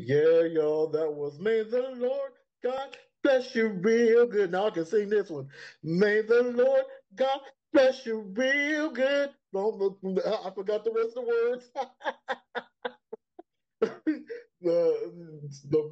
Yeah, y'all, that was May the Lord God bless you real good. Now I can sing this one. May the Lord God bless you real good. I forgot the rest of the words. The